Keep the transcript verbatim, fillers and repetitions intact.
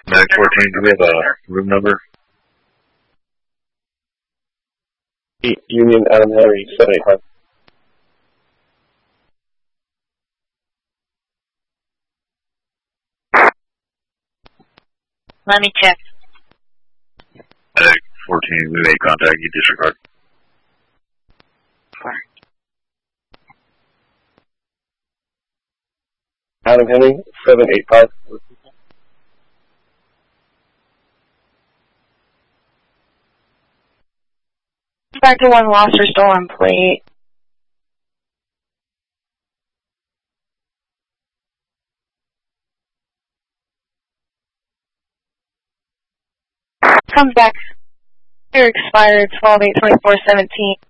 Medic fourteen, do we have a room number? Union Adam Henry, seven eight five. Let me check. Medic fourteen, we made contact, you disregard. Four. Adam Henry, seven eight five. Back to one lost or stolen plate. Comes back. Here expired twelve eight twenty-four seventeen.